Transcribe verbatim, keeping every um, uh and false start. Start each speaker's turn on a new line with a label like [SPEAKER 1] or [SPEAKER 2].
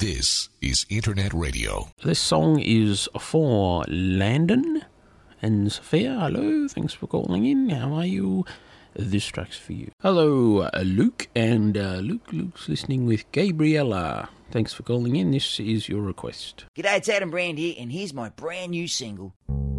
[SPEAKER 1] This is Internet Radio.
[SPEAKER 2] This song is for Landon and Sophia. Hello, thanks for calling in. How are you? This track's for you. Hello, uh, Luke, and uh, Luke, Luke's listening with Gabriella. Thanks for calling in. This is your request.
[SPEAKER 3] G'day, it's Adam Brand here, and here's my brand new single.